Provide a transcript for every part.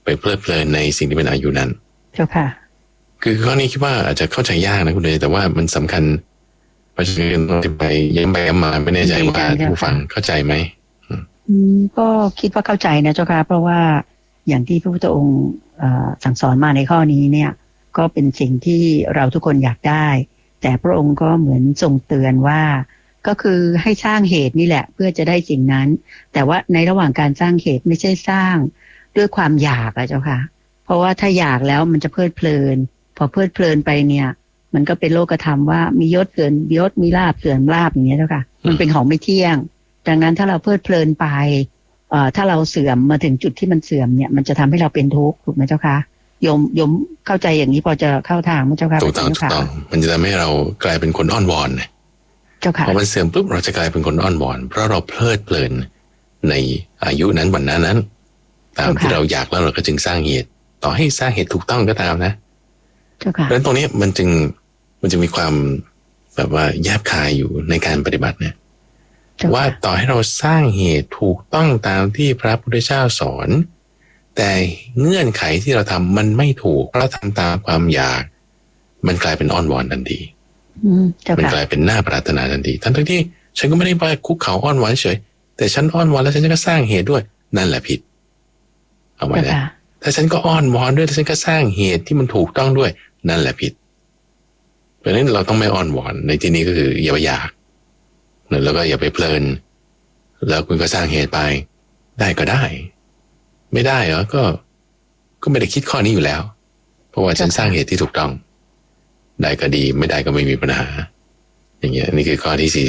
ไปเพลิดเพลินในสิ่งที่เป็นอายุนั้นเจ้าค่ะคือข้อนี้คิดว่าอาจจะเข้าใจยากนะคุณเลยแต่ว่ามันสำคัญเพราะฉะนั้นต้องไปย้ำไปย้ำมาไม่แน่ใจว่าผู้ฟังเข้าใจไหมก็คิดว่าเข้าใจนะเจ้าค่ะเพราะว่าอย่างที่พระพุทธองค์สั่งสอนมาในข้อนี้เนี่ยก็เป็นสิ่งที่เราทุกคนอยากได้แต่พระองค์ก็เหมือนทรงเตือนว่าก็คือให้สร้างเหตุนี่แหละเพื่อจะได้สิ่งนั้นแต่ว่าในระหว่างการสร้างเหตุไม่ใช่สร้างด้วยความอยากอะเจ้าค่ะเพราะว่าถ้าอยากแล้วมันจะเพลิดเพลินพอเพลิดเพลินไปเนี่ยมันก็เป็นโลกธรรมว่ามียศเสื่อมยศมีลาภเสื่อมลาภอย่างเงี้ยเจ้าค่ะมันเป็นของไม่เที่ยงดังนั้นถ้าเราเพลิดเพลินไปถ้าเราเสื่อมมาถึงจุดที่มันเสื่อมเนี่ยมันจะทำให้เราเป็นทุกข์ถูกไหมเจ้าคะโยมเข้าใจอย่างนี้พอจะเข้าทางไหมเจ้าค่ะถูกต้องมันจะทำให้เรากลายเป็นคนอ้อนวอนเจ้าค่ะพอมันเสื่อมปุ๊บเราจะกลายเป็นคนอ้อนวอนเพราะเราเพลิดเพลินในอายุนั้นวันนั้นตามที่เราอยากแล้วเราก็จึงสร้างเหตุต่อให้สร้างเหตุถูกต้องก็ตามนะเจ้าค่ะเพราะฉะนั้นตรงนี้มันจึงมีความแบบว่าแยบคายอยู่ในการปฏิบัติเนี่ยว่าต่อให้เราสร้างเหตุถูกต้องตามที่พระพุทธเจ้าสอนแต่เงื่อนไขที่เราทำมันไม่ถูกเพราะทำตามความอยากมันกลายเป็นอ้อนวอนทันทีมันกลายเป็นหน้าปรารถนาทันทีทั้งที่ฉันก็ไม่ได้ไปคุกเขาอ้อนวอนเฉยแต่ฉันอ้อนวอนแล้วฉันก็สร้างเหตุด้วยนั่นแหละผิดเอาไว้นะถ้าฉันก็อ้อนวอนด้วยถ้าฉันก็สร้างเหตุที่มันถูกต้องด้วยนั่นแหละผิดเพราะฉะนั้นเราต้องไม่อ้อนวอนในที่นี้ก็คืออย่าไปอยากแล้วก็อย่าไปเพลินแล้วคุณก็สร้างเหตุไปได้ก็ได้ไม่ได้เหรอก็ไม่ได้คิดข้อนี้อยู่แล้วเพราะว่าฉันสร้างเหตุที่ถูกต้องได้ก็ดีไม่ได้ก็ไม่มีปัญหาอย่างเงี้ยนี่คือข้อที่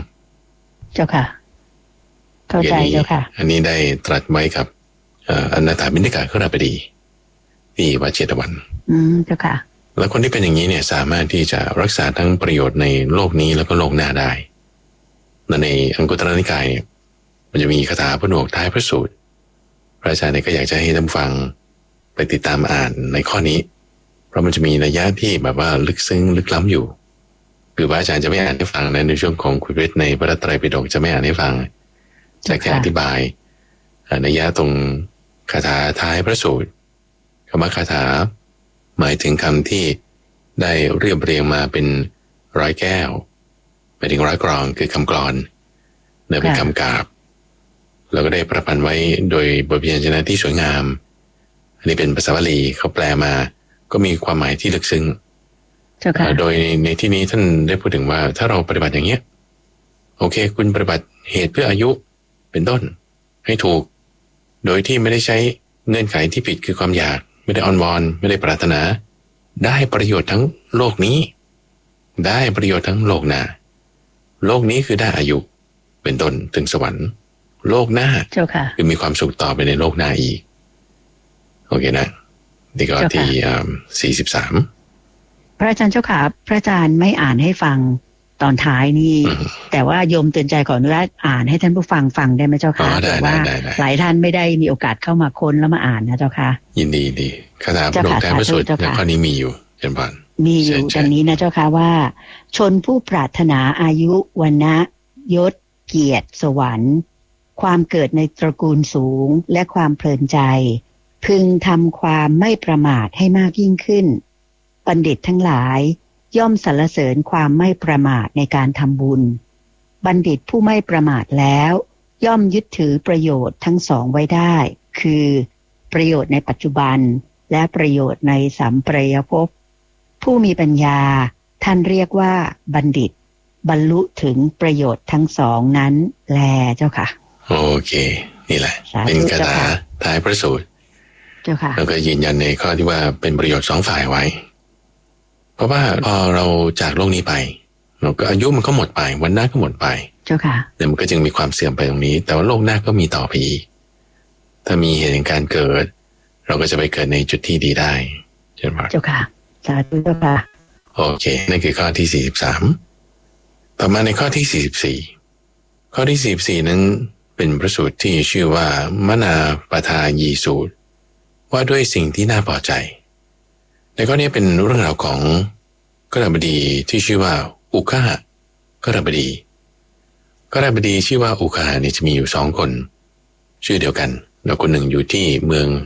43 เจ้าค่ะเข้าใจเจ้าค่ะอันนี้ได้ตรัสไว้กับอนาถาบิณฑิกาขราบดีที่วัดเชตวันเจ้าค่ะแล้วคนที่เป็นอย่างนี้เนี่ยสามารถที่จะรักษาทั้งประโยชน์ในโลกนี้แล้วก็โลกหน้าได้ในอังคุตรนิกายเนี่ยมันจะมีคาถาผนวกท้ายพระสูตรพระอาจารย์เนี่ยก็อยากจะให้ท่านฟังไปติดตามอ่านในข้อนี้เพราะมันจะมีนัยยะที่แบบว่าลึกซึ้งลึกล้ำอยู่คือพระอาจารย์จะไม่อ่านให้ฟังในช่วงของคุยเวทในพระไตรปิฎกจะไม่อ่านให้ฟังจะแค่อธิบายนัยยะตรงคาถาท้ายพระสูตรคำว่าคาถาหมายถึงคำที่ได้เรียบเรียงมาเป็นร้อยแก้วหมายถึงร้อยกรองคือคำกลอนเนี่ยเป็นคำกาบแล้วก็ได้ประพันธ์ไว้โดยบทพยัญชนะที่สวยงามอันนี้เป็นภาษาบาลีเขาแปลมาก็มีความหมายที่ลึกซึ้งโดยในที่นี้ท่านได้พูดถึงว่าถ้าเราปฏิบัติอย่างเงี้ยโอเคคุณปฏิบัติเหตุเพื่ออายุเป็นต้นให้ถูกโดยที่ไม่ได้ใช้เงื่อนไขที่ผิดคือความอยากไม่ได้อ้อนวอนไม่ได้ปรารถนาได้ประโยชน์ทั้งโลกนี้ได้ประโยชน์ทั้งโลกหน้าโลกนี้คือได้อายุเป็นต้นถึงสวรรค์โลกหน้าคือมีความสุขต่อไปในโลกหน้าอีกโอเคนะนี่ก็ที่43 พระอาจารย์เจ้าค่ะพระอาจารย์ไม่อ่านให้ฟังตอนท้ายนี่แต่ว่าโยมเตือนใจขออนุญาตอ่านให้ท่านผู้ฟังฟังได้ไหมเจ้าค่ะแต่ว่าหลายท่านไม่ได้มีโอกาสเข้ามาค้นแล้วมาอ่านนะเจ้าค่ะยินดีคาถาพระองค์แท้พระสูตรในข้อนี้มีอยู่เช่นกันมีอยู่ดังนี้นะเจ้าค่ะว่าชนผู้ปรารถนาอายุวรรณะยศเกียรติสวรรค์ความเกิดในตระกูลสูงและความเพลินใจพึงทำความไม่ประมาทให้มากยิ่งขึ้นบัณฑิตทั้งหลายย่อมสรรเสริญความไม่ประมาทในการทำบุญบัณฑิตผู้ไม่ประมาทแล้วย่อมยึดถือประโยชน์ทั้งสองไว้ได้คือประโยชน์ในปัจจุบันและประโยชน์ในสัมปรายภพผู้มีปัญญาท่านเรียกว่าบัณฑิตบรรลุถึงประโยชน์ทั้งสองนั้นแลเจ้าค่ะโอเคนี่แหละเป็นคาถาท้ายพระสูตรเจ้าค่ะแล้วก็ยืนยันในข้อที่ว่าเป็นประโยชน์สองฝ่ายไว้เพราะว่าพอเราจากโลกนี้ไปเราก็อายุมันก็หมดไปวันหน้าก็หมดไปเจ้าค่ะแต่มันก็จึงมีความเสื่อมไปตรงนี้แต่ว่าโลกหน้าก็มีต่อไปอีกถ้ามีเหตุแห่งการเกิดเราก็จะไปเกิดในจุดที่ดีได้ใช่ไหมเจ้าค่ะสาธุเจ้าค่ะโอเคนั่นคือข้อที่43ต่อมาในข้อที่44ข้อที่44นั้นเป็นพระสูตรที่ชื่อว่ามนาปทายีสูตรว่าด้วยสิ่งที่น่าพอใจในข้อนี้เป็นเรื่องราวของกฤบดีที่ชื่อว่าอุคหะกฤบดีชื่อว่าอุคหะนี่จะมีอยู่2คนชื่อเดียวกันแล้วคนหนึ่งอยู่ที่เมือง